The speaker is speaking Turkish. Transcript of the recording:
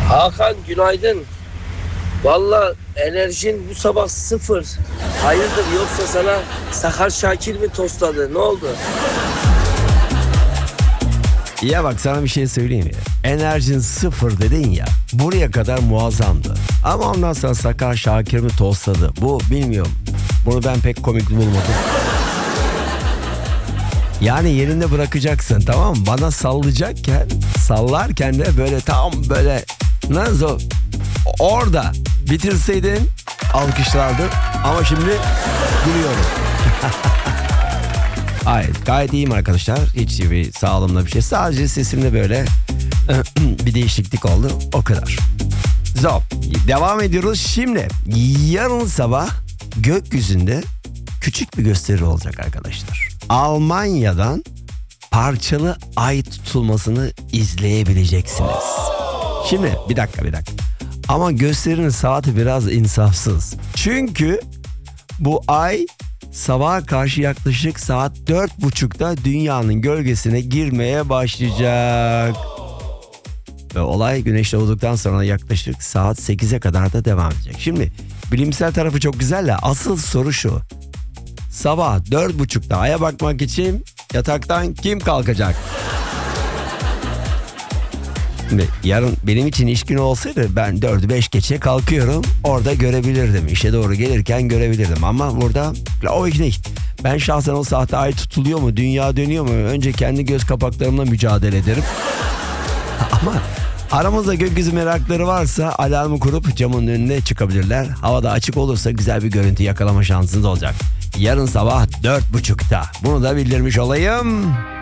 Hakan günaydın. Valla enerjin bu sabah sıfır. Hayırdır yoksa sana Sakar Şakir mi tostladı? Ne oldu? Ya bak sana bir şey söyleyeyim ya. Enerjin sıfır dedin ya. Buraya kadar muazzamdı. Ama ondan sonra Sakar Şakir mi tostladı? Bu bilmiyorum. Bunu ben pek komik bulmadım. Yani yerinde bırakacaksın, tamam mı? Bana sallarken de böyle tam böyle nasıl orada bitirseydin alkışlardım. Ama şimdi gülüyorum. Hayır, gayet iyiyim arkadaşlar. Hiç bir sağlığımda bir şey. Sadece sesimde böyle bir değişiklik oldu. O kadar. Devam ediyoruz. Şimdi yarın sabah gökyüzünde küçük bir gösteri olacak arkadaşlar. Almanya'dan parçalı ay tutulmasını izleyebileceksiniz. Şimdi bir dakika. Ama gösterinin saati biraz insafsız. Çünkü bu ay sabaha karşı yaklaşık saat 4.30'da dünyanın gölgesine girmeye başlayacak. Ve olay güneş doğduktan sonra yaklaşık saat 8'e kadar da devam edecek. Şimdi bilimsel tarafı çok güzel de asıl soru şu. Sabah 4.30'da aya bakmak için yataktan kim kalkacak? Şimdi yarın benim için iş günü olsaydı ben 4'ü 5 geçe kalkıyorum. Orada görebilirdim. İşe doğru gelirken görebilirdim. Ama burada o değil. Ben şahsen o saatte ay tutuluyor mu, dünya dönüyor mu? Önce kendi göz kapaklarımla mücadele ederim. Ama aramızda gökyüzü merakları varsa alarmı kurup camın önüne çıkabilirler. Havada açık olursa güzel bir görüntü yakalama şansınız olacak. Yarın sabah 4.30'da. Bunu da bildirmiş olayım.